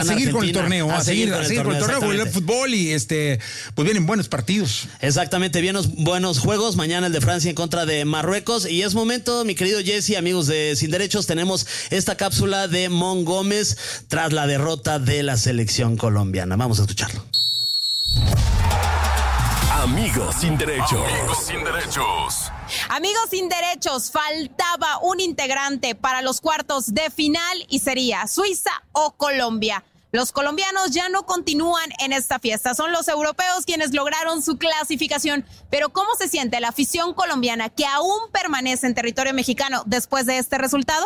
seguir con el torneo, a seguir con el torneo, con el fútbol y pues vienen buenos partidos. Exactamente, buenos juegos. Mañana el de Francia en contra de Marruecos. Y es momento, mi querido Jesse, amigos de Sin Derechos, tenemos esta cápsula de Mon Gómez tras la derrota de la selección colombiana. Vamos a escucharlo. Amigos sin derechos. Amigos sin derechos. Amigos sin derechos, faltaba un integrante para los cuartos de final y sería Suiza o Colombia. Los colombianos ya no continúan en esta fiesta, son los europeos quienes lograron su clasificación. Pero ¿cómo se siente la afición colombiana que aún permanece en territorio mexicano después de este resultado?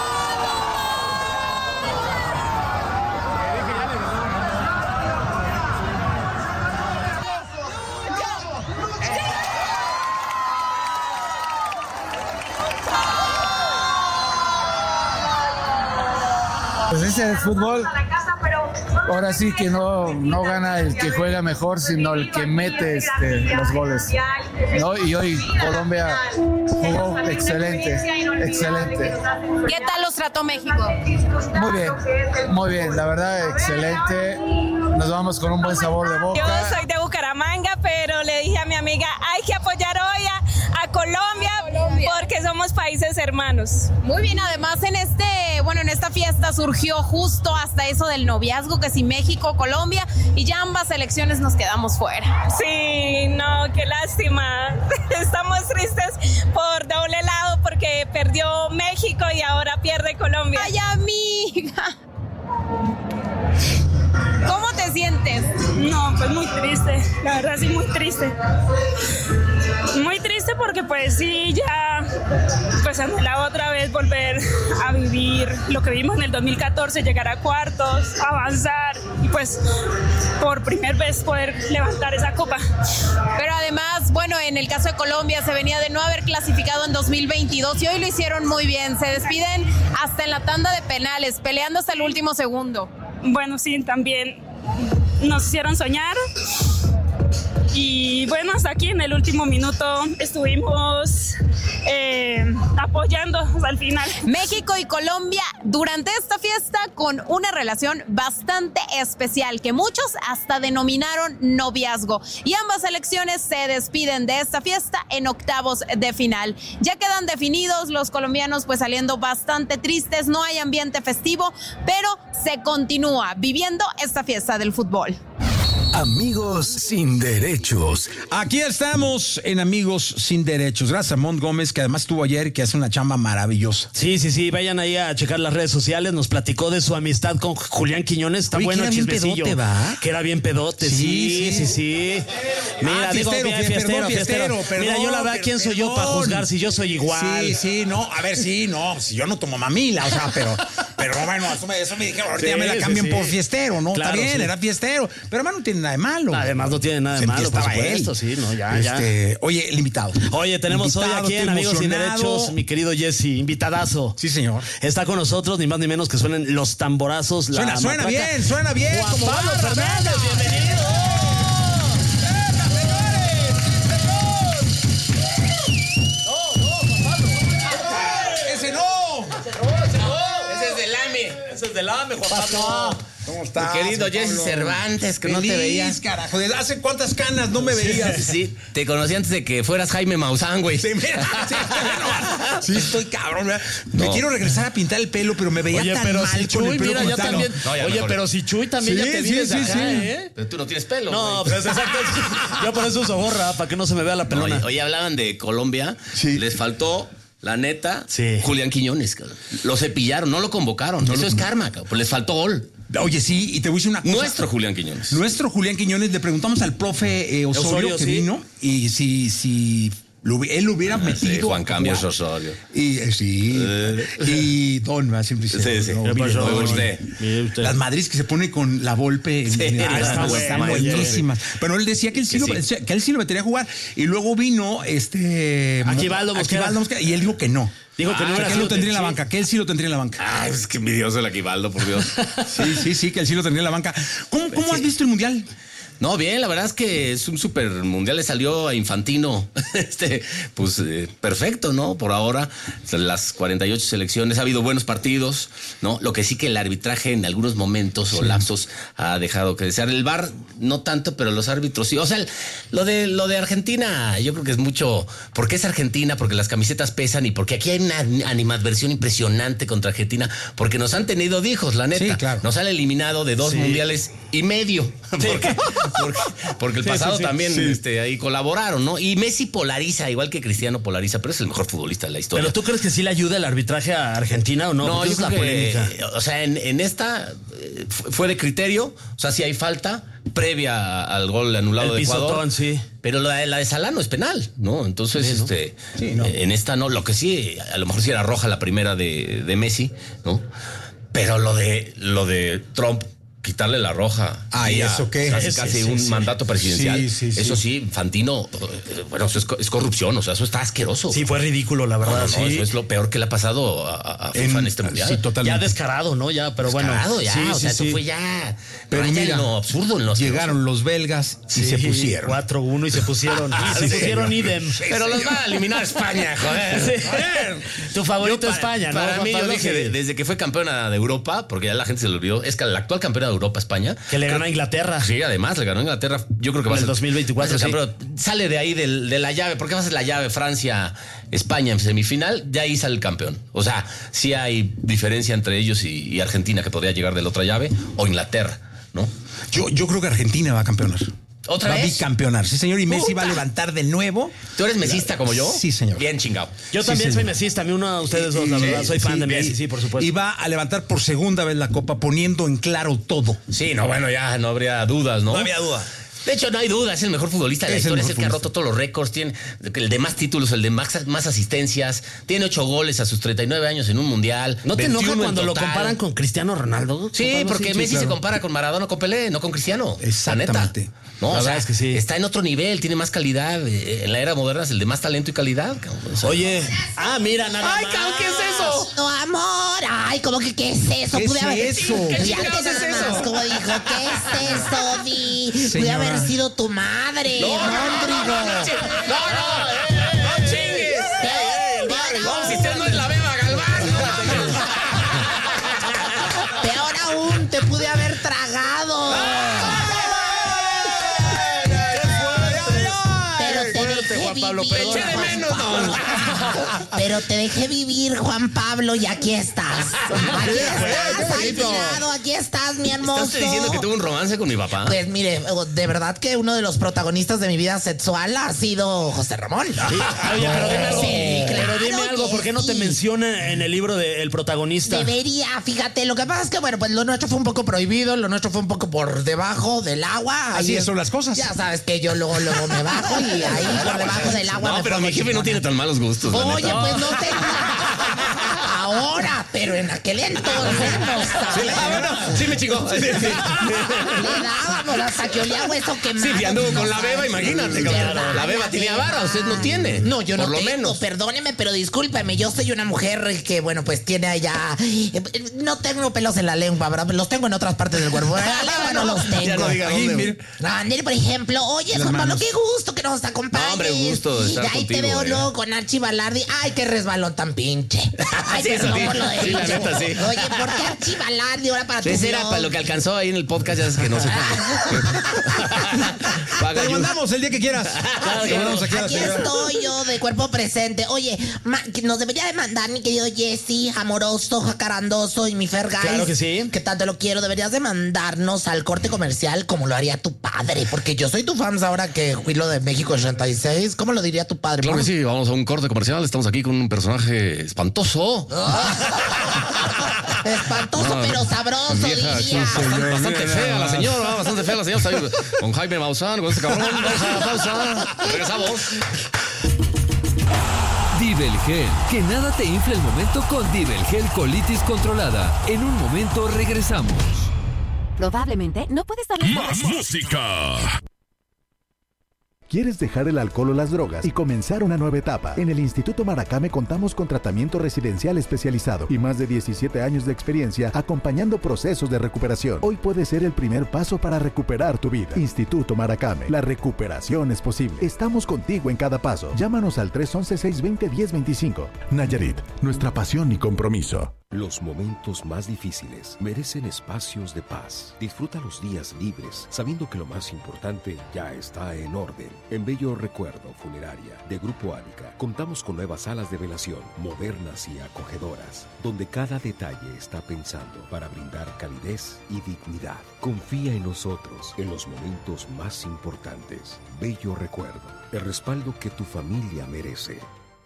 Pues ese es el fútbol. Ahora sí que no gana el que juega mejor, sino el que mete los goles, ¿no? Y hoy Colombia jugó excelente. ¿Qué tal los trató México? Muy bien, la verdad, excelente. Nos vamos con un buen sabor de boca. Yo soy de Bucaramanga, pero le dije a mi amiga, hay que apoyar hoy a Colombia porque somos países hermanos. Muy bien, además en esta fiesta surgió justo hasta eso del noviazgo, que si México, Colombia, y ya ambas selecciones nos quedamos fuera. Sí, no, qué lástima. Estamos tristes por doble lado porque perdió México y ahora pierde Colombia. Ay, amiga. ¿Cómo te sientes? No, pues muy triste, la verdad sí, muy triste. Muy triste porque pues sí, ya pues anhelaba otra vez volver a vivir lo que vimos en el 2014, llegar a cuartos, avanzar y pues por primera vez poder levantar esa copa. Pero además, en el caso de Colombia se venía de no haber clasificado en 2022 y hoy lo hicieron muy bien, se despiden hasta en la tanda de penales, peleando hasta el último segundo. Bueno, sí, también nos hicieron soñar y hasta aquí en el último minuto estuvimos apoyando hasta el final. México y Colombia durante esta fiesta con una relación bastante especial que muchos hasta denominaron noviazgo, y ambas selecciones se despiden de esta fiesta en octavos de final. Ya quedan definidos los colombianos pues saliendo bastante tristes, no hay ambiente festivo, pero se continúa viviendo esta fiesta del fútbol. Amigos sin derechos. Aquí estamos en Amigos sin Derechos. Gracias a Mon Gómez, que además estuvo ayer, que hace una chamba maravillosa. Sí, vayan ahí a checar las redes sociales. Nos platicó de su amistad con Julián Quiñones. Está bueno el chismecillo. Que era bien pedote, sí. Mira, fiestero. Mira, yo la verdad, ¿quién soy yo para juzgar si yo soy igual? Si yo no tomo mamila, pero eso me dijeron, ahorita ya me la cambian por fiestero, ¿no? Claro, está bien, era fiestero, pero además no tiene nada de malo. Además no tiene nada de malo, por supuesto, sí, no, ya. Oye, el invitado. Oye, tenemos hoy aquí en Amigos sin Derechos, mi querido Jesse, invitadazo. Sí, señor. Está con nosotros, ni más ni menos que suenen los tamborazos. Suena bien. Juan Pablo Fernández, bienvenido. Ese es del AME, Juan Pablo. ¿Cómo estás? Mi querido Jesse Cervantes, que no te veías. Carajo, ¿desde hace cuántas canas no me veías? Sí, te conocí antes de que fueras Jaime Maussan, güey. Sí, estoy cabrón, ¿verdad? Me quiero regresar a pintar el pelo, pero me veía tan mal si con Chuy, el pelo. mira, ya también. pero si Chuy también ya te vives acá, ¿eh? Pero tú no tienes pelo, no, güey. pues exacto. Yo por eso uso gorra, para que no se me vea la pelona. Oye, hablaban de Colombia. Sí. Les faltó... La neta, Julián Quiñones, cabrón. Lo cepillaron, no lo convocaron. Eso es karma, cabrón. Pues les faltó gol. Oye, sí, y te voy a decir una cosa. Nuestro Julián Quiñones. Le preguntamos al profe Osorio que vino, y si él lo hubiera metido. Sí, Juan Cambios Osorio. Y Don, siempre dice. Sí. Las madres que se pone con la Volpe. Están buenísimas. Pero él decía que él sí lo metería a jugar. Y luego vino Aquivaldo Mosquera. Y él dijo que no. Dijo que no era que él lo tendría en la banca, que él sí lo tendría en la banca. Ay, es que envidioso el Aquivaldo, por Dios. Sí, que él sí lo tendría en la banca. ¿Cómo has visto el Mundial? No, bien, la verdad es que es un super mundial, le salió a Infantino, perfecto, ¿no? Por ahora, las 48 selecciones, ha habido buenos partidos, ¿no? Lo que sí que el arbitraje en algunos momentos o lapsos ha dejado que desear. El VAR no tanto, pero los árbitros sí. O sea, lo de Argentina, yo creo que es mucho, porque es Argentina, porque las camisetas pesan y porque aquí hay una animadversión impresionante contra Argentina, porque nos han tenido hijos, la neta. Sí, claro. Nos han eliminado de 2 mundiales y medio. Porque el pasado también ahí colaboraron, ¿no? Y Messi polariza, igual que Cristiano polariza, pero es el mejor futbolista de la historia. ¿Pero tú crees que sí le ayuda el arbitraje a Argentina o no? No, yo es la polémica. O sea, en esta fue de criterio, o sea, si hay falta previa al gol anulado de Ecuador. Pisotón, sí. Pero la de Salah no es penal, ¿no? Entonces, ¿no? En esta no, lo que sí, a lo mejor sí era roja la primera de Messi, ¿no? Pero lo de Trump, quitarle la roja. ¿Y eso qué? Casi un mandato presidencial. Sí. Eso sí, Infantino, bueno, eso es corrupción, o sea, eso está asqueroso. Sí, fue ridículo, la verdad. No, eso es lo peor que le ha pasado a FIFA en este mundial. Sí, totalmente. Ya descarado, ¿no? Ya, pero descarado, bueno. ya, o sea, eso fue ya. Pero mira, lo absurdo en los llegaron los belgas y se pusieron 4-1 y se pusieron. Se pusieron idem. Pero los va a eliminar España, joder. Tu favorito España, ¿no? Para mí, yo dije, desde que fue campeona de Europa, porque ya la gente se lo olvidó, es que la actual campeona de Europa, España. Que le ganó a Inglaterra. Sí, además le ganó a Inglaterra. Yo creo que va a ser el 2024. Sí. Pero sale de ahí de la llave. ¿Por qué va a ser la llave Francia-España en semifinal? Ya ahí sale el campeón. O sea, sí hay diferencia entre ellos y Argentina, que podría llegar de la otra llave, o Inglaterra, ¿no? Yo creo que Argentina va a campeonar. ¿Otra vez? Va a bicampeonar, sí, señor. Y Messi va a levantar de nuevo. ¿Tú eres mesista como yo? Sí, señor. Bien chingado. Yo también soy mesista. A mí uno de ustedes dos, la verdad. Soy fan de Messi, sí, por supuesto. Y va a levantar por segunda vez la copa, poniendo en claro todo. Sí, no, bueno, ya no habría dudas, ¿no? No había duda. De hecho, no hay duda, es el mejor futbolista de la historia, es el que ha roto todos los récords, tiene el de más títulos, el de más asistencias, tiene 8 goles a sus 39 años en un mundial. ¿No te enoja cuando lo comparan con Cristiano Ronaldo? Sí, porque Messi se compara con Maradona, con Pelé, no con Cristiano. Exactamente. No, la verdad es que sí. Está en otro nivel, tiene más calidad. En la era moderna es el de más talento y calidad. O sea, oye, mira, nada más. ¡Ay, cabrón, qué es eso! No, amor. Ay, ¿cómo que qué es eso? ¿Qué es eso? ¿Qué chingados es eso? Como dijo, ¿qué es eso, Vi? Pude haber sido tu madre, Mondrigo. No chingues. No, si usted no es la Beba Galván. Peor aún, te pude haber tragado. Pero te dejé vivir, Juan Pablo, y aquí estás. Aquí estás, mi hermoso. ¿Estás diciendo que tuve un romance con mi papá? Pues mire, de verdad que uno de los protagonistas de mi vida sexual ha sido José Ramón. Sí. Oye, pero dime algo. Sí, claro, pero dime algo, ¿por qué no te menciona en el libro del protagonista? Debería, fíjate, lo que pasa es que, bueno, pues lo nuestro fue un poco prohibido, lo nuestro fue un poco por debajo del agua. Así son las cosas. Ya sabes que yo luego me bajo y ahí por debajo del agua. No, pero mi jefe no tiene tan malos gustos. Oye, pues no te... Ahora, pero en aquel entonces no sabes. Sí me chingó. Le dábamos hasta que olía hueso quemado. Sí, anduvo con la Beba, imagínate. La Beba tenía vara, usted no tiene. No, yo no por lo tengo, menos. Perdóneme, pero discúlpeme, yo soy una mujer que, bueno, pues tiene allá... No tengo pelos en la lengua, ¿verdad? Los tengo en otras partes del cuerpo. En la lengua no los tengo. Ya no diga dónde. Ándale, por ejemplo, oye, Juan Pablo, qué gusto que nos acompañes. No, hombre, gusto de estar ahí contigo, te veo luego con Archie Balardi. Ay, qué resbalón tan pinche. Ay, sí, perdón sí, por lo de sí, la pinche. neta, sí. Oye, ¿por qué Archie Balardi ahora para tu Ese era blog? para lo que alcanzó ahí en el podcast, ya sabes que no sé. Te lo mandamos el día que quieras. Aquí estoy yo de cuerpo presente. Oye, nos debería de mandar mi querido Jesse, amoroso, jacarandoso y mi Fergay. Claro que sí. Que tanto lo quiero. Deberías de mandarnos al corte comercial como lo haría tu padre. Porque yo soy tu fans ahora que fui lo de México 86. ¿Cómo lo diría tu padre? Claro que sí, vamos a un corte comercial. Estamos aquí con un personaje espantoso. Espantoso, pero sabroso, Vieja, diría. bastante fea la señora, bastante fea la señora. Está ahí con Jaime Maussan, con este cabrón. Vamos a la pausa. Regresamos. Divelgel, que nada te infle el momento con Divelgel colitis controlada. En un momento regresamos. Probablemente no puedes hablar. Más música. ¿Quieres dejar el alcohol o las drogas y comenzar una nueva etapa? En el Instituto Maracame contamos con tratamiento residencial especializado y más de 17 años de experiencia acompañando procesos de recuperación. Hoy puede ser el primer paso para recuperar tu vida. Instituto Maracame, la recuperación es posible. Estamos contigo en cada paso. Llámanos al 311-620-1025. Nayarit, nuestra pasión y compromiso. Los momentos más difíciles merecen espacios de paz. Disfruta los días libres, sabiendo que lo más importante ya está en orden. En Bello Recuerdo Funeraria de Grupo Ánica, contamos con nuevas salas de velación, modernas y acogedoras, donde cada detalle está pensando para brindar calidez y dignidad. Confía en nosotros en los momentos más importantes. Bello Recuerdo, el respaldo que tu familia merece.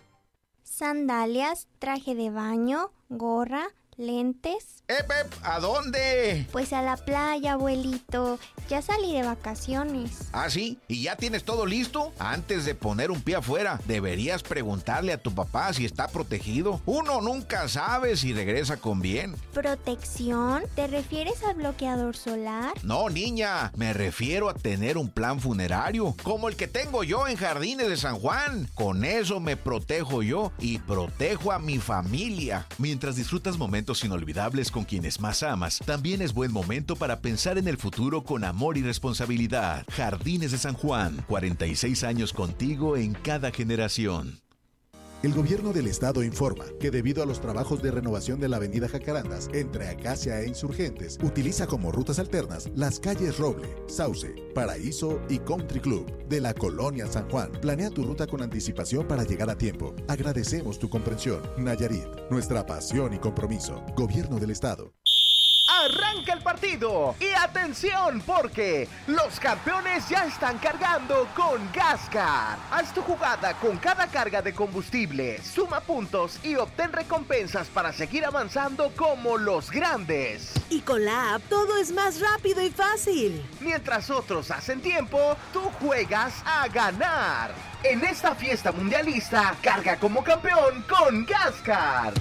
Sandalias, traje de baño, gorra, lentes. ¡Ep! ¿A dónde? Pues a la playa, abuelito. Ya salí de vacaciones. ¿Ah, sí? ¿Y ya tienes todo listo? Antes de poner un pie afuera, deberías preguntarle a tu papá si está protegido. Uno nunca sabe si regresa con bien. ¿Protección? ¿Te refieres al bloqueador solar? No, niña. Me refiero a tener un plan funerario, como el que tengo yo en Jardines de San Juan. Con eso me protejo yo y protejo a mi familia. Mientras disfrutas momentos inolvidables con quienes más amas, también es buen momento para pensar en el futuro con amor y responsabilidad. Jardines de San Juan, 46 años contigo en cada generación. El gobierno del estado informa que debido a los trabajos de renovación de la avenida Jacarandas entre Acacia e Insurgentes, utiliza como rutas alternas las calles Roble, Sauce, Paraíso y Country Club de la colonia San Juan. Planea tu ruta con anticipación para llegar a tiempo. Agradecemos tu comprensión. Nayarit, nuestra pasión y compromiso. Gobierno del estado. Arranca el partido y atención porque los campeones ya están cargando con Gascar. Haz tu jugada con cada carga de combustible, suma puntos y obtén recompensas para seguir avanzando como los grandes. Y con la app todo es más rápido y fácil. Mientras otros hacen tiempo, tú juegas a ganar. En esta fiesta mundialista, carga como campeón con Gascar.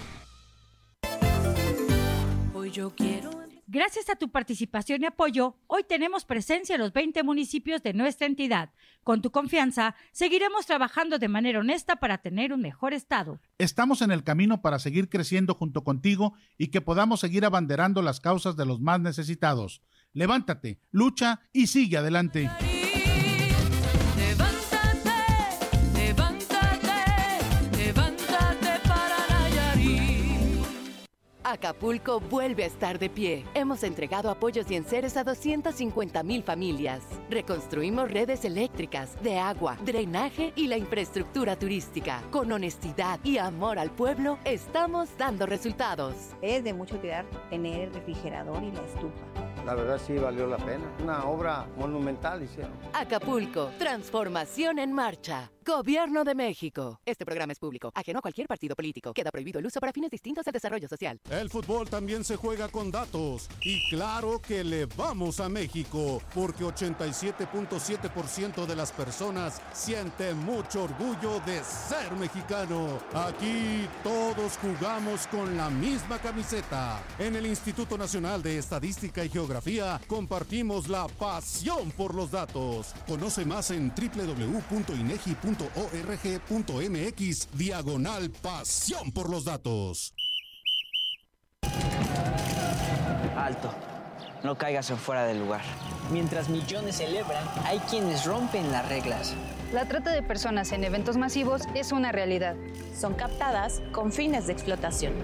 Hoy yo quiero... Gracias a tu participación y apoyo, hoy tenemos presencia en los 20 municipios de nuestra entidad. Con tu confianza, seguiremos trabajando de manera honesta para tener un mejor estado. Estamos en el camino para seguir creciendo junto contigo y que podamos seguir abanderando las causas de los más necesitados. Levántate, lucha y sigue adelante. Acapulco vuelve a estar de pie. Hemos entregado apoyos y enseres a 250,000 familias. Reconstruimos redes eléctricas, de agua, drenaje y la infraestructura turística. Con honestidad y amor al pueblo, estamos dando resultados. Es de mucha utilidad tener el refrigerador y la estufa. La verdad sí valió la pena. Una obra monumental hicieron. Acapulco, transformación en marcha. Gobierno de México. Este programa es público, ajeno a cualquier partido político. Queda prohibido el uso para fines distintos al desarrollo social. El fútbol también se juega con datos. Y claro que le vamos a México, porque 87.7% de las personas sienten mucho orgullo de ser mexicano. Aquí todos jugamos con la misma camiseta. En el Instituto Nacional de Estadística y Geografía compartimos la pasión por los datos. Conoce más en www.inegi.org.mx/pasión por los datos. Alto, no caigas en fuera del lugar. Mientras millones celebran, hay quienes rompen las reglas. La trata de personas en eventos masivos es una realidad. Son captadas con fines de explotación.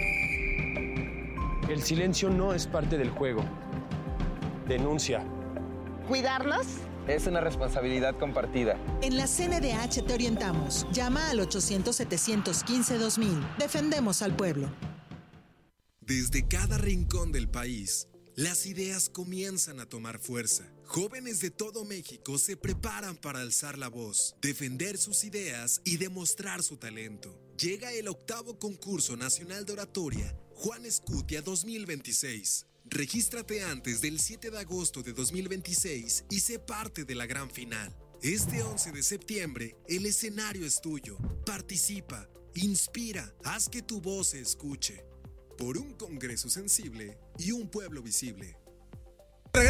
El silencio no es parte del juego. Denuncia. ¿Cuidarnos? Es una responsabilidad compartida. En la CNDH te orientamos. Llama al 800-715-2000. Defendemos al pueblo. Desde cada rincón del país, las ideas comienzan a tomar fuerza. Jóvenes de todo México se preparan para alzar la voz, defender sus ideas y demostrar su talento. Llega el 8º Concurso Nacional de Oratoria Juan Escutia 2026. Regístrate antes del 7 de agosto de 2026 y sé parte de la gran final. Este 11 de septiembre, el escenario es tuyo. Participa, inspira, haz que tu voz se escuche. Por un Congreso sensible y un pueblo visible. Regreso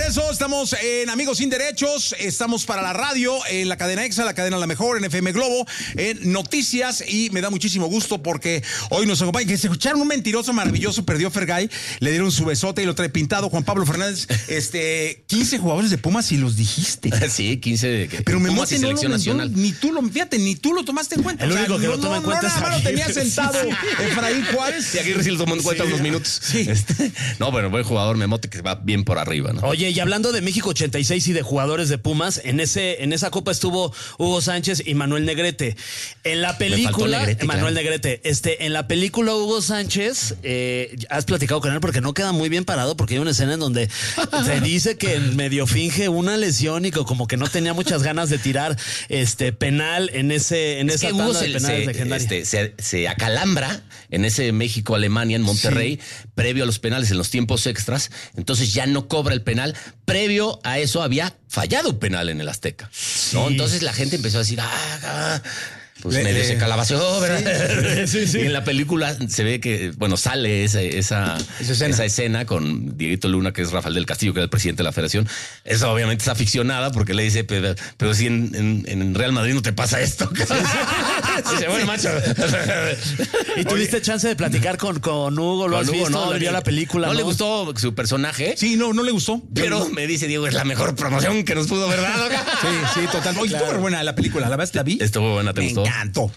regreso, estamos en Amigos Sin Derechos, estamos para la radio, en la cadena EXA, la cadena La Mejor, en FM Globo, en Noticias, y me da muchísimo gusto porque hoy nos acompaña, que se escucharon un mentiroso maravilloso, perdió Fergay, le dieron su besote y lo trae pintado Juan Pablo Fernández, 15 jugadores de Pumas y los dijiste. Sí, 15 pero me Pumas y selección nacional. Ni tú lo tomaste en cuenta. El único que lo toma en cuenta es Aguirre. Lo tenía sentado Efraín Juárez. Sí, Aguirre sí lo tomó en cuenta unos minutos. Sí. No, bueno, buen jugador, Memote, que va bien por arriba, ¿no? Oye, y hablando de México 86 y de jugadores de Pumas, en esa copa estuvo Hugo Sánchez y Manuel Negrete. En la película, Negrete, Manuel Negrete, en la película Hugo Sánchez, has platicado con él porque no queda muy bien parado, porque hay una escena en donde se dice que medio finge una lesión y como que no tenía muchas ganas de tirar penal en esa tanda de penales legendaria. Se acalambra en ese México-Alemania en Monterrey, previo a los penales en los tiempos extras, entonces ya no cobra el penal. Previo a eso había fallado un penal en el Azteca, ¿no? Entonces la gente empezó a decir, pues medio se calabaceó, ¿verdad? Sí. Y en la película se ve que, sale esa escena con Dieguito Luna, que es Rafael del Castillo, que era el presidente de la federación. Eso obviamente es aficionada porque le dice, pero si en Real Madrid no te pasa esto. Dice, bueno, macho. ¿Y tuviste chance de platicar con Hugo? ¿Lo has visto? No, ¿Vio la película? ¿No le gustó su personaje? Sí, no le gustó. Pero me dice Diego, es la mejor promoción que nos pudo haber dado. Sí, total. Oye, estuvo buena la película. ¿La verdad la vi? Estuvo buena, ¿te gustó? Encantó.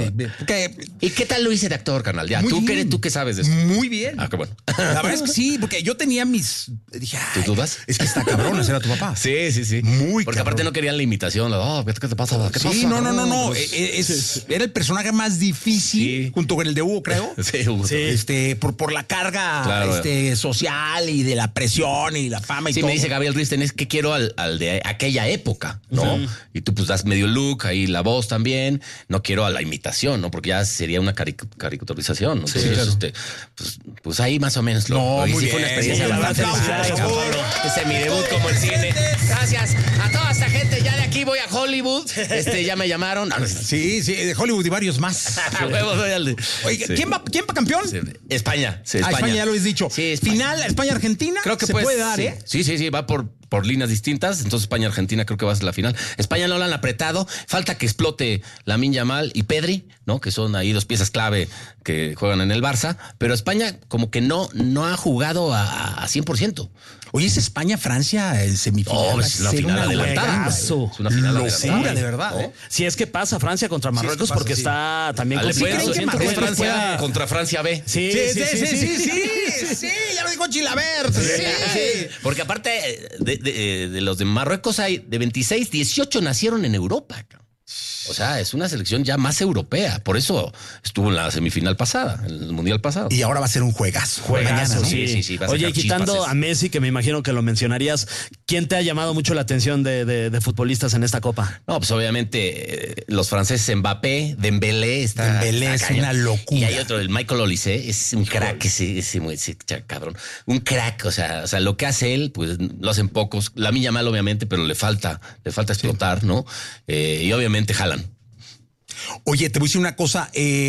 ¿Y qué tal lo hice de actor, carnal? Ya, ¿tú qué sabes de eso? Muy bien. Qué bueno. La verdad es que sí, porque yo tenía dije, ¿tus dudas? Es que está cabrón, ese era tu papá. Sí. Muy porque cabrón. Aparte no querían la imitación. ¿Qué te pasa? ¿Qué pasa? No. Era el personaje más difícil, junto con el de Hugo, creo. Sí, Hugo. Sí. Por la carga social y de la presión y la fama y todo. Sí, me dice Gabriel Ruiz, tenés que quiero al de aquella época, ¿no? Y tú pues das medio look, ahí la voz también. No quiero a la imitación, ¿no? Porque ya sería una caricaturización, ¿no? Entonces, pues ahí más o menos lo hice. Fue una experiencia bastante padre. Ese es mi debut como el cine. Gracias a toda esta gente. Ya de aquí voy a Hollywood. Ya me llamaron. Sí, de Hollywood y varios más. Oye, ¿quién va campeón? España. España ya lo has dicho. Sí, final, España-Argentina. Creo que se puede dar, ¿eh? Sí, va por líneas distintas. Entonces España-Argentina creo que va a ser la final. España no la han apretado. Falta que explote Lamine Yamal y Pedri, ¿no? Que son ahí dos piezas clave que juegan en el Barça. Pero España como que no ha jugado a 100%. Oye, ¿es España-Francia en semifinal? Es una final adelantada. Es una final adelantada. De verdad, ¿eh? Si es que pasa Francia contra Marruecos, porque está también con Francia contra Francia B. Sí, ya lo dijo Chilabert. Sí. Porque aparte de los de Marruecos hay de 26, 18 nacieron en Europa. O sea, es una selección ya más europea. Por eso estuvo en la semifinal pasada, en el Mundial pasado. Y ahora va a ser un juegazo. Mañana, ¿no? Sí. Oye, quitando a Messi, que me imagino que lo mencionarías, ¿quién te ha llamado mucho la atención de futbolistas en esta Copa? No, pues obviamente los franceses, Mbappé, Dembélé está es una locura. Y hay otro, el Michael Olise, es un crack, ese cabrón. Un crack, o sea, lo que hace él, pues lo hacen pocos. Lamine Yamal, obviamente, pero le falta explotar, ¿no? Y obviamente Haaland. Oye, te voy a decir una cosa.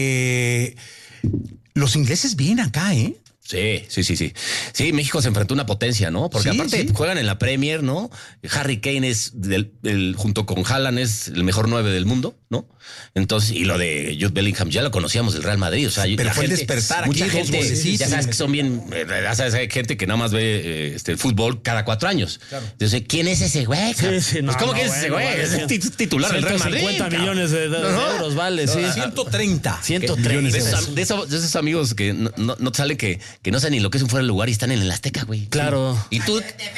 Los ingleses vienen acá, ¿eh? Sí. Sí, México se enfrentó a una potencia, ¿no? Porque aparte juegan en la Premier, ¿no? Harry Kane es junto con Haaland es el mejor 9 del mundo, ¿no? Entonces, y lo de Jude Bellingham ya lo conocíamos del Real Madrid, o sea, pero fue el despertar mucha aquí, gente, ya sabes que son bien, ya sabes, hay gente que nada más ve el fútbol cada 4 años. Claro. Entonces, ¿quién es ese güey? ¿Cómo que es ese güey? Es titular del Real Madrid. 50 millones de euros vale, sí. 130 millones de esos amigos que no te salen que no saben ni lo que es un fuera de lugar y están en el Azteca, güey. Claro. Y tú...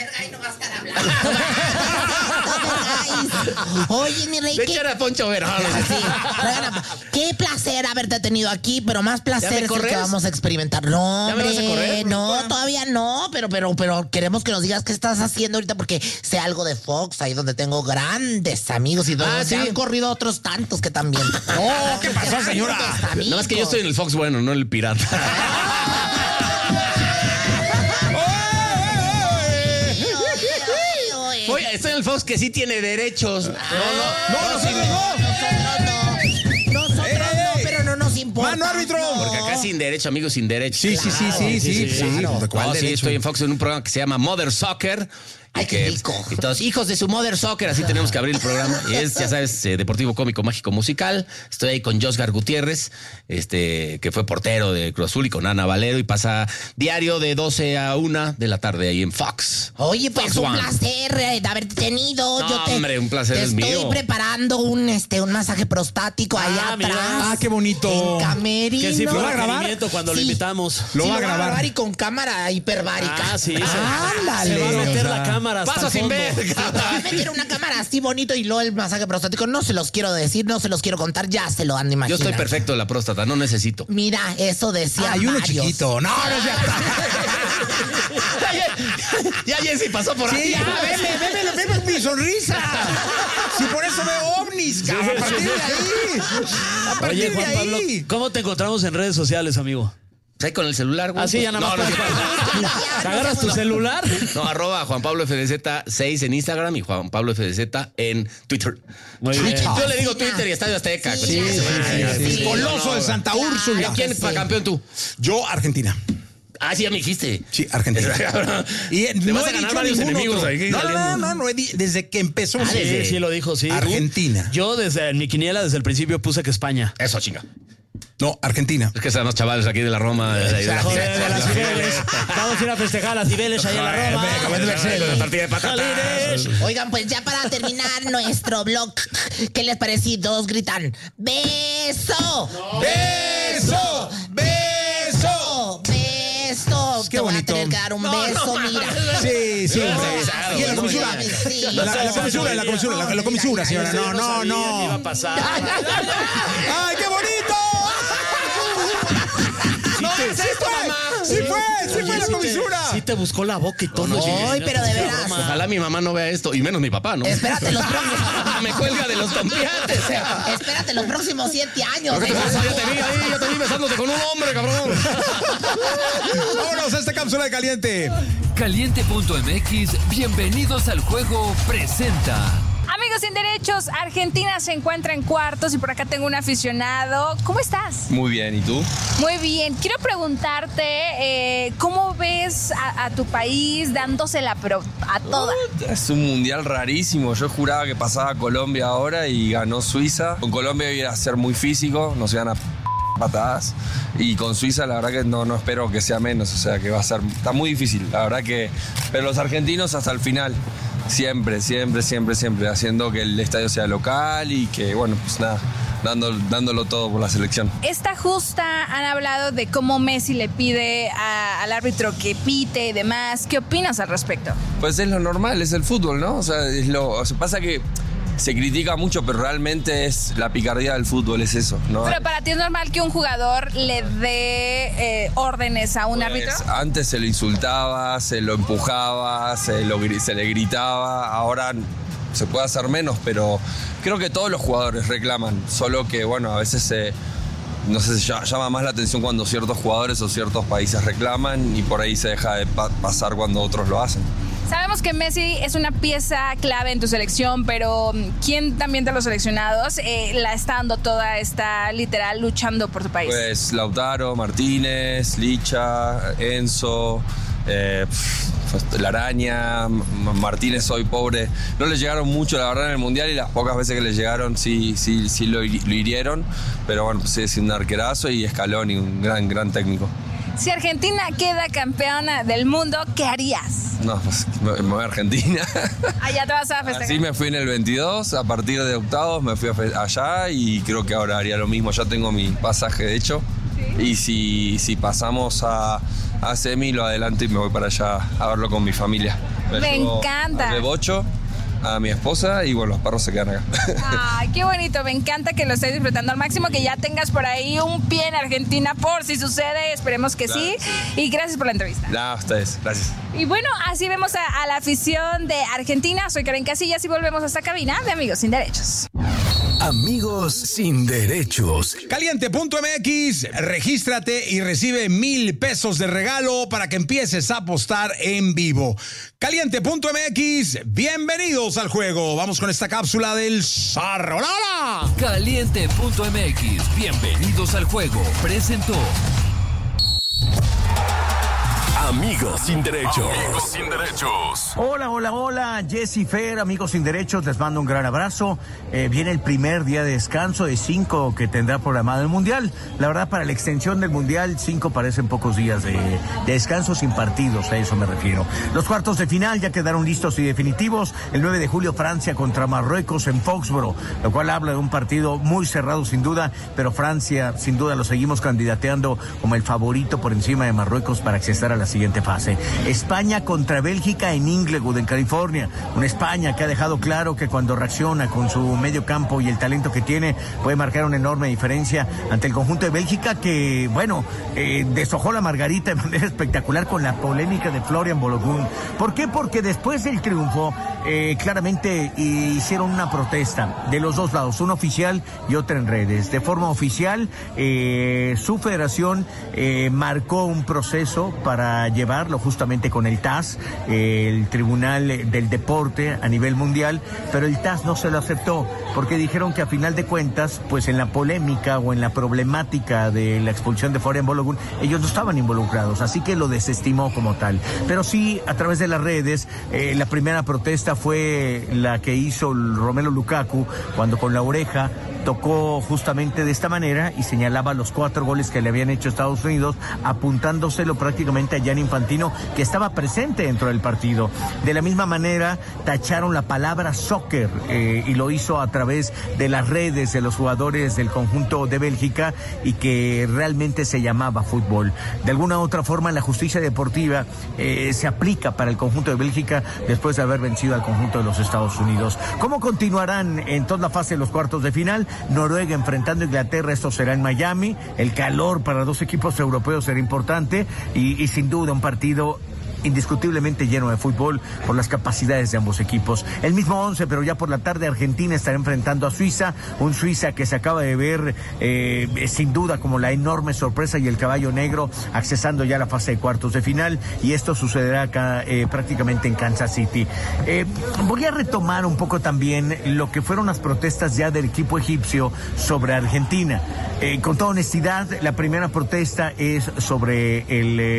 Oye, mi rey. De hecho, era Poncho Verón. Qué placer haberte tenido aquí, pero más placer es el que vamos a experimentar. No, ¿Ya me vas a correr? No, todavía no, pero queremos que nos digas qué estás haciendo ahorita, porque sé algo de Fox, ahí donde tengo grandes amigos y donde se han corrido otros tantos que también. No, ¿qué pasó, señora? No, es que yo estoy en el Fox bueno, no en el pirata. Oye, estoy en el Fox que sí tiene derechos. Pero no nos importa. ¡Mano, árbitro! Porque acá sin derecho, amigos, sin derecho. Sí. Claro. Sí, estoy en Fox en un programa que se llama Mother Soccer. Ay, qué rico. Y todos, hijos de su Mother Soccer, así tenemos que abrir el programa. Y es, ya sabes, deportivo, cómico, mágico, musical. Estoy ahí con Josgar Gutiérrez, que fue portero de Cruz Azul, y con Ana Valero, y pasa diario de 12 a 1 de la tarde ahí en Fox. Oye, pues Fox un One. placer de haberte tenido. No, hombre, un placer es mío. Estoy preparando un masaje prostático allá atrás. Ah, qué bonito. En camerino. Que sí fue ¿Lo va a grabar? requerimiento cuando lo invitamos. Lo va a grabar. Y con cámara hiperbárica. Ah, sí. Ándale. Se va a meter la cámara hasta Paso el sin fondo. ver. Va a meter una cámara así bonito y luego el masaje prostático. No se los quiero decir, no se los quiero contar, ya se lo han de Yo imaginar. estoy perfecto de la próstata, no necesito. Mira, eso decía Hay uno Marios. chiquito. No, no es cierto. Ya Jessy pasó por Sí, ahí. ya, veme mi sonrisa. Si por eso veo ovnis, cabrón, a partir de ahí. A partir Oye, de Juan Pablo, ahí. ¿cómo te encontramos en redes sociales, amigo? Ahí con el celular, güey. Ah, sí, ya nada más. No, ¿Te agarras tu celular? No, Juan Pablo FDZ6 en Instagram y Juan Pablo FDZ en Twitter. Muy bien. Yo le digo Twitter y Estadio Azteca. Sí, El Coloso de Santa Úrsula. ¿Quién fue campeón tú? Yo, Argentina. Ah, sí, ya me dijiste. Sí, Argentina. Y Te vas a ganar varios enemigos ahí. No, desde que empezó. Sí, lo dijo, sí. Argentina. Yo en mi quiniela desde el principio puse que España. Eso, chinga. No, Argentina. Es que están los chavales aquí de la Roma. De Joder, de las Cibeles. Vamos a ir a festejar a las Cibeles ahí en la Roma. Partida de patatas. Oigan, pues ya para terminar nuestro blog, ¿qué les parece? Todos gritan ¡beso! ¡Beso! ¡Beso! ¡Beso! Qué Te voy a bonito. tener que dar un beso, mira. Sí, sí. Y en la comisura. Sí. La comisura, señora. No. ¿Qué iba a pasar? ¡Ay, qué bonito! Sí fue la comisura. Sí te buscó la boca y todo. Ay, pero de veras. Ojalá mi mamá no vea esto, y menos mi papá, ¿no? Espérate los próximos. Me cuelga de los tompiates. Espérate los próximos 7 años. Ya te vi besándote con un hombre, cabrón. Vámonos a esta cápsula de caliente. Caliente.mx, bienvenidos al juego, presenta. Amigos sin derechos, Argentina se encuentra en cuartos y por acá tengo un aficionado. ¿Cómo estás? Muy bien, ¿y tú? Muy bien. Quiero preguntarte, ¿cómo ves a tu país dándosela pero a todas? Es un mundial rarísimo. Yo juraba que pasaba Colombia ahora y ganó Suiza. Con Colombia iba a ser muy físico, nos iban a patadas. Y con Suiza la verdad que no espero que sea menos. O sea que está muy difícil. La verdad que... Pero los argentinos hasta el final. Siempre, haciendo que el estadio sea local y que, bueno, pues nada, dándolo todo por la selección. Esta justa han hablado de cómo Messi le pide al árbitro que pite y demás. ¿Qué opinas al respecto? Pues es lo normal, es el fútbol, ¿no? O sea, pasa que se critica mucho, pero realmente es la picardía del fútbol, es eso, ¿no? Pero para ti es normal que un jugador le dé órdenes a un árbitro. Antes se lo insultaba, se lo empujaba, se le gritaba, ahora se puede hacer menos, pero creo que todos los jugadores reclaman, solo que, bueno, a veces no sé, se llama más la atención cuando ciertos jugadores o ciertos países reclaman y por ahí se deja de pasar cuando otros lo hacen. Sabemos que Messi es una pieza clave en tu selección, pero ¿quién también de los seleccionados la está dando toda, está literal luchando por tu país? Pues Lautaro, Martínez, Licha, Enzo, La Araña, Martínez hoy pobre. No le llegaron mucho la verdad en el Mundial y las pocas veces que le llegaron sí lo hirieron, pero bueno, pues es un arquerazo y Scaloni, un gran técnico. Si Argentina queda campeona del mundo, ¿qué harías? No, pues me voy a Argentina. Allá te vas a festejar. Así me fui en el 22, a partir de octavos me fui allá y creo que ahora haría lo mismo. Ya tengo mi pasaje de hecho. ¿Sí? Y si pasamos a semi, lo adelanto y me voy para allá a verlo con mi familia. Me encanta. De Bocho, a mi esposa y bueno, los perros se quedan acá. Ay, qué bonito, me encanta que lo estés disfrutando al máximo, que ya tengas por ahí un pie en Argentina por si sucede, esperemos que sí. Y gracias por la entrevista. A ustedes, gracias. Y bueno, así vemos a la afición de Argentina. Soy Karen Casillas y volvemos a esta cabina de Amigos Sin Derechos. Amigos Sin Derechos. Caliente.mx, regístrate y recibe 1,000 pesos de regalo para que empieces a apostar en vivo. Caliente.mx, bienvenidos al juego. Vamos con esta cápsula del Zarro. ¡Hola! Caliente.mx, bienvenidos al juego. Presentó. Amigos sin derechos. Amigos sin derechos. Hola, Jessy Fer, amigos sin derechos, les mando un gran abrazo. Viene el primer día de descanso de 5 que tendrá programado el Mundial. La verdad, para la extensión del Mundial, 5 parecen pocos días de descanso sin partidos, a eso me refiero. Los cuartos de final ya quedaron listos y definitivos. El 9 de julio, Francia contra Marruecos en Foxboro, lo cual habla de un partido muy cerrado sin duda, pero Francia, sin duda, lo seguimos candidateando como el favorito por encima de Marruecos para acceder a la siguiente fase. España contra Bélgica en Inglewood, en California. Una España que ha dejado claro que cuando reacciona con su medio campo y el talento que tiene, puede marcar una enorme diferencia ante el conjunto de Bélgica que, deshojó la margarita de manera espectacular con la polémica de Florian Balogun. ¿Por qué? Porque después del triunfo, claramente hicieron una protesta de los dos lados, una oficial y otra en redes. De forma oficial, su federación marcó un proceso para llevarlo justamente con el TAS, el Tribunal del Deporte a nivel mundial, pero el TAS no se lo aceptó porque dijeron que a final de cuentas, pues en la polémica o en la problemática de la expulsión de Florian Balogun, ellos no estaban involucrados, así que lo desestimó como tal. Pero sí, a través de las redes, la primera protesta fue la que hizo Romelu Lukaku cuando con la oreja tocó justamente de esta manera y señalaba los 4 goles que le habían hecho Estados Unidos, apuntándoselo prácticamente a Gianni Infantino, que estaba presente dentro del partido. De la misma manera, tacharon la palabra soccer y lo hizo a través de las redes de los jugadores del conjunto de Bélgica y que realmente se llamaba fútbol. De alguna u otra forma, la justicia deportiva se aplica para el conjunto de Bélgica después de haber vencido al conjunto de los Estados Unidos. ¿Cómo continuarán en toda la fase de los cuartos de final? Noruega enfrentando a Inglaterra, esto será en Miami. El calor para 2 equipos europeos será importante y sin duda un partido indiscutiblemente lleno de fútbol por las capacidades de ambos equipos. El mismo 11, pero ya por la tarde Argentina estará enfrentando a Suiza, un Suiza que se acaba de ver sin duda como la enorme sorpresa y el caballo negro accesando ya a la fase de cuartos de final, y esto sucederá acá prácticamente en Kansas City. Voy a retomar un poco también lo que fueron las protestas ya del equipo egipcio sobre Argentina. Con toda honestidad, la primera protesta es sobre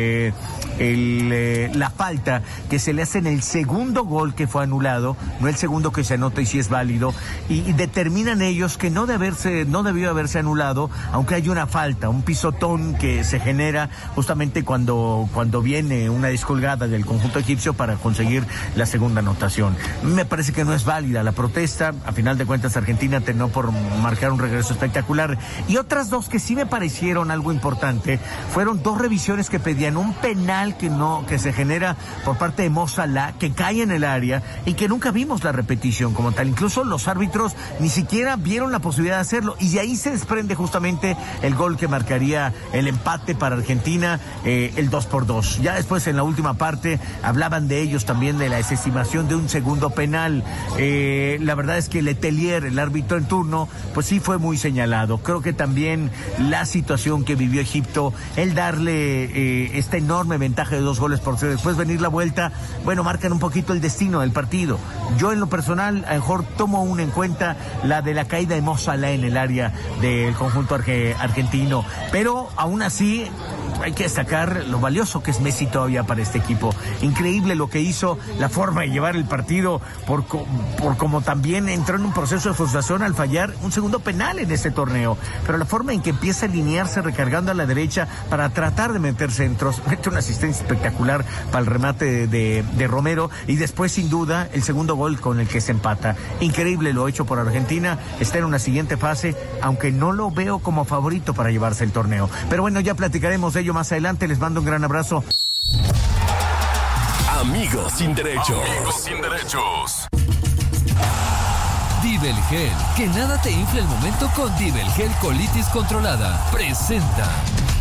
la falta que se le hace en el segundo gol que fue anulado, no el segundo que se anota y sí es válido, y determinan ellos que no debió haberse anulado, aunque hay una falta, un pisotón que se genera justamente cuando viene una descolgada del conjunto egipcio para conseguir la segunda anotación. Me parece que no es válida la protesta. A final de cuentas, Argentina terminó por marcar un regreso espectacular. Y otras 2 que sí me parecieron algo importante fueron 2 revisiones que pedían un penal que se genera por parte de Mo Salah, que cae en el área y que nunca vimos la repetición como tal. Incluso los árbitros ni siquiera vieron la posibilidad de hacerlo, y de ahí se desprende justamente el gol que marcaría el empate para Argentina, el 2-2. Ya después, en la última parte, hablaban de ellos también de la desestimación de un segundo penal. La verdad es que Letelier, el árbitro en turno, pues sí fue muy señalado. Creo que también la situación que vivió Egipto, el darle esta enorme ventaja de 2 goles por 0, después venir la vuelta, marcan un poquito el destino del partido. Yo en lo personal, a lo mejor tomo una en cuenta la de la caída de Mo Salah en el área del conjunto argentino, pero aún así hay que destacar lo valioso que es Messi todavía para este equipo. Increíble lo que hizo, la forma de llevar el partido, por como también entró en un proceso de frustración al fallar un segundo penal en este torneo, pero la forma en que empieza a alinearse recargando a la derecha para tratar de meter centros, mete una asistencia espectacular para el remate de Romero, y después sin duda el segundo gol con el que se empata. Increíble lo hecho por Argentina, está en una siguiente fase, aunque no lo veo como favorito para llevarse el torneo. Pero bueno, ya platicaremos de ello más adelante. Les mando un gran abrazo. Amigos sin derechos. Amigos sin derechos. Divelgel, que nada te infle el momento con Divelgel Colitis Controlada. Presenta.